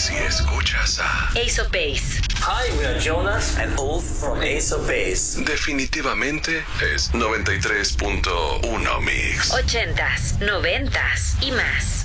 si escuchas a Ace of Base. Hi, we are Jonas and Ulf from Ace of Base. definitivamente es 93.1 Mix. 80s, 90s y más.